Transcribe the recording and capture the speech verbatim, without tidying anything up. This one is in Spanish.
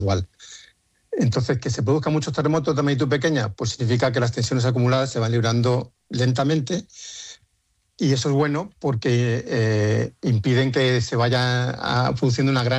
gradual. Entonces, que se produzcan muchos terremotos de magnitud pequeña, pues significa que las tensiones acumuladas se van librando lentamente, y eso es bueno porque eh, impiden que se vaya a, produciendo una gran